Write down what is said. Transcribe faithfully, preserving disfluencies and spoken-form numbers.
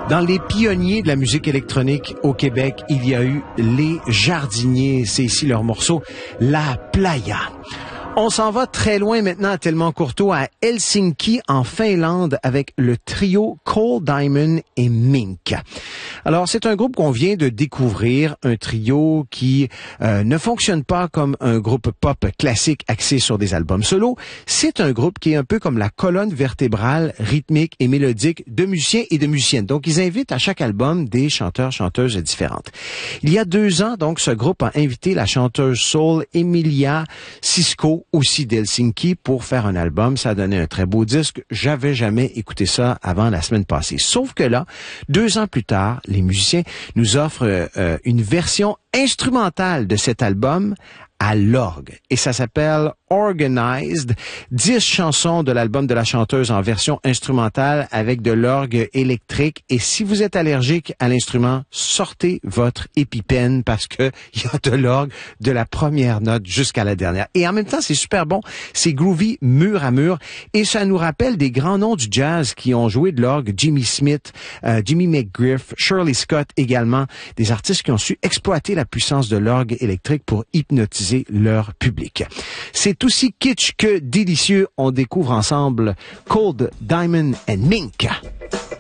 Dans les pionniers de la musique électronique au Québec, il y a eu les Jardiniers. C'est ici leur morceau « La Playa ». On s'en va très loin maintenant à Tellement Courteau, à Helsinki, en Finlande, avec le trio Cole Diamond et Mink. Alors, c'est un groupe qu'on vient de découvrir, un trio qui euh, ne fonctionne pas comme un groupe pop classique axé sur des albums solo. C'est un groupe qui est un peu comme la colonne vertébrale rythmique et mélodique de musiciens et de musiciennes. Donc, ils invitent à chaque album des chanteurs, chanteuses différentes. Il y a deux ans, donc, ce groupe a invité la chanteuse soul Emilia Sisko, aussi d'Helsinki, pour faire un album. Ça a donné un très beau disque. J'avais jamais écouté ça avant la semaine passée. Sauf que là, deux ans plus tard, les musiciens nous offrent euh, une version instrumentale de cet album à l'orgue. Et ça s'appelle Organized. Dix chansons de l'album de la chanteuse en version instrumentale avec de l'orgue électrique. Et si vous êtes allergique à l'instrument, sortez votre épipène parce que il y a de l'orgue de la première note jusqu'à la dernière. Et en même temps, c'est super bon. C'est groovy mur à mur. Et ça nous rappelle des grands noms du jazz qui ont joué de l'orgue. Jimmy Smith, euh, Jimmy McGriff, Shirley Scott également. Des artistes qui ont su exploiter la puissance de l'orgue électrique pour hypnotiser leur public. C'est aussi kitsch que délicieux. On découvre ensemble Cole Diamond and Mink.